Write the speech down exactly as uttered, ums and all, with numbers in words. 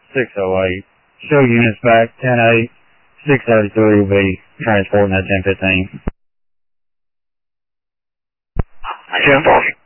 six oh eight. Show units back ten eight. six thirty-three will be transporting at ten fifteen. ten forty.